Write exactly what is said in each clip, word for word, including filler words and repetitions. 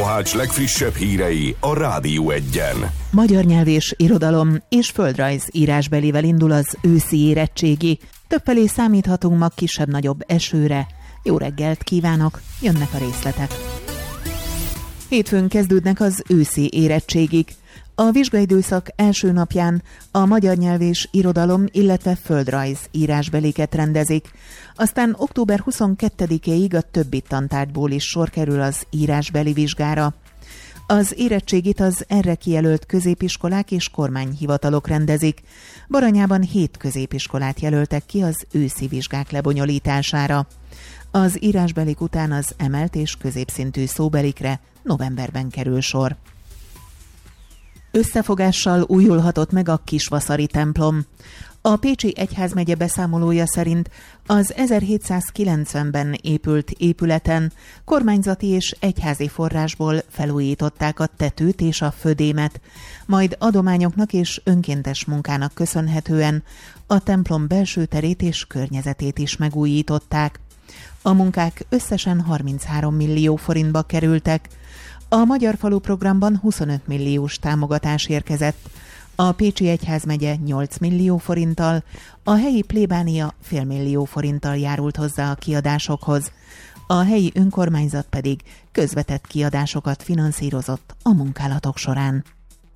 Mohács legfrissebb hírei a Rádió Egyen. Magyar nyelv és irodalom és földrajz írásbelivel indul az őszi érettségi. Többfelé számíthatunk ma kisebb-nagyobb esőre. Jó reggelt kívánok, jönnek a részletek. Hétfőn kezdődnek az őszi érettségik. A vizsgaidőszak első napján a magyar nyelv és irodalom, illetve földrajz írásbeliket rendezik. Aztán október huszonkettedikéig a többi tantárgyból is sor kerül az írásbeli vizsgára. Az érettségit az erre kijelölt középiskolák és kormányhivatalok rendezik. Baranyában hét középiskolát jelöltek ki az őszi vizsgák lebonyolítására. Az írásbelik után az emelt és középszintű szóbelikre novemberben kerül sor. Összefogással újulhatott meg a Kisvaszari templom. A Pécsi Egyházmegye beszámolója szerint az ezerhétszázkilencvenben épült épületen kormányzati és egyházi forrásból felújították a tetőt és a födémet, majd adományoknak és önkéntes munkának köszönhetően a templom belső terét és környezetét is megújították. A munkák összesen harminchárom millió forintba kerültek. A Magyar Falu programban huszonöt milliós támogatás érkezett, a Pécsi Egyházmegye nyolc millió forinttal, a helyi plébánia félmillió forinttal járult hozzá a kiadásokhoz, a helyi önkormányzat pedig közvetett kiadásokat finanszírozott a munkálatok során.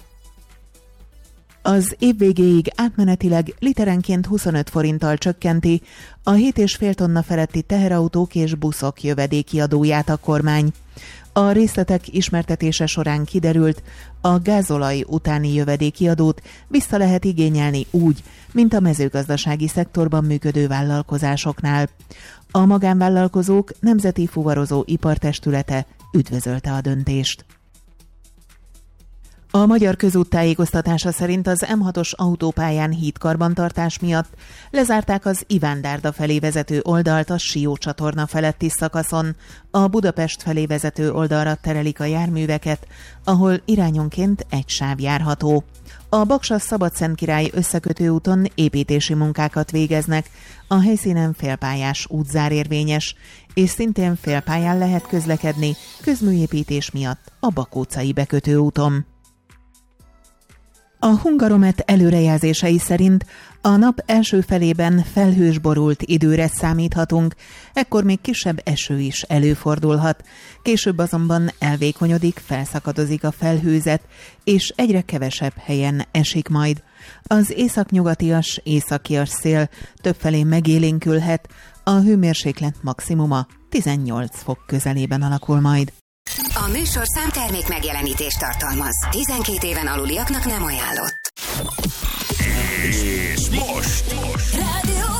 Az év végéig átmenetileg literenként huszonöt forinttal csökkenti a hét egész öt tonna feletti teherautók és buszok jövedéki adóját a kormány. A részletek ismertetése során kiderült, a gázolaj utáni jövedéki adót vissza lehet igényelni úgy, mint a mezőgazdasági szektorban működő vállalkozásoknál. A magánvállalkozók Nemzeti Fuvarozó Ipartestülete üdvözölte a döntést. A Magyar Közút tájékoztatása szerint az M hatos autópályán hídkarbantartás miatt lezárták az Iván-Dárda felé vezető oldalt a Sió csatorna feletti szakaszon. A Budapest felé vezető oldalra terelik a járműveket, ahol irányonként egy sáv járható. A Baksa-Szabadszentkirály összekötő úton építési munkákat végeznek, a helyszínen félpályás útzár érvényes, és szintén félpályán lehet közlekedni közműépítés miatt a Bakócai bekötő úton. A Hungaromet előrejelzései szerint a nap első felében felhős borult időre számíthatunk, ekkor még kisebb eső is előfordulhat. Később azonban elvékonyodik, felszakadozik a felhőzet, és egyre kevesebb helyen esik majd. Az északnyugatias, északias szél többfelé megélénkülhet, a hőmérséklet maximuma tizennyolc fok közelében alakul majd. A műsorszám termék megjelenítést tartalmaz. tizenkét éven aluliaknak nem ajánlott. És most, most. Rádió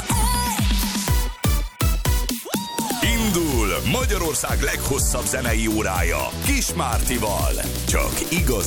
indul Magyarország leghosszabb zenei órája Kis Mártival. Csak igazi